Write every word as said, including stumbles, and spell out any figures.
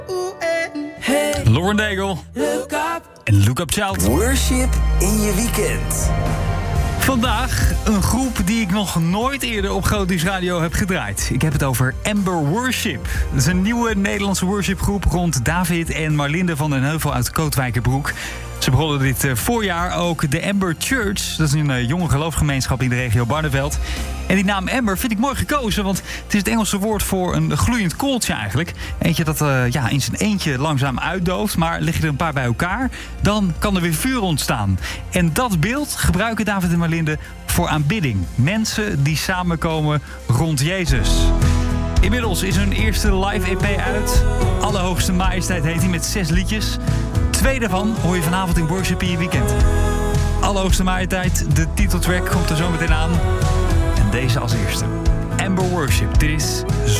Hey, Lauren Daigle. look up. En Look Up Child. Worship in je weekend. Vandaag een groep die ik nog nooit eerder op Groot Nieuws Radio heb gedraaid. Ik heb het over Ember Worship. Dat is een nieuwe Nederlandse worshipgroep rond David en Marlinde van den Heuvel uit Kootwijkerbroek. Ze begonnen dit voorjaar ook de Ember Church. Dat is een jonge geloofsgemeenschap in de regio Barneveld. En die naam Ember vind ik mooi gekozen, want het is het Engelse woord voor een gloeiend kooltje eigenlijk. Eentje dat uh, ja, in zijn eentje langzaam uitdooft, maar leg je er een paar bij elkaar, dan kan er weer vuur ontstaan. En dat beeld gebruiken David en Marlinde voor aanbidding. Mensen die samenkomen rond Jezus. Inmiddels is hun eerste live E P uit. Allerhoogste Majesteit heet hij met zes liedjes. Twee daarvan hoor je vanavond in Worship in je weekend. Allerhoogste Majesteit, de titeltrack komt er zo meteen aan. En deze als eerste. Ember Worship, dit is